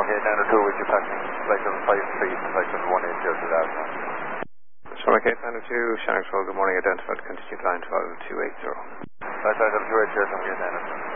902 with you passing flight level 53 to flight level 180 to that. Sharma Cape 902, Shannon Control, good morning, identified, continued line 280. Flight level 280, come again, 902.